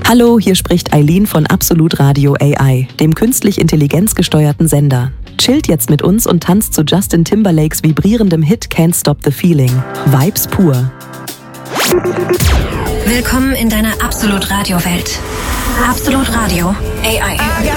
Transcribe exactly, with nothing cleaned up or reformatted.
Hallo, hier spricht Eileen von Absolut Radio A I, dem künstlich intelligenzgesteuerten Sender. Chillt jetzt mit uns und tanzt zu Justin Timberlakes vibrierendem Hit Can't Stop the Feeling. Vibes pur. Willkommen in deiner Absolut Radio Welt. Absolut Radio A I.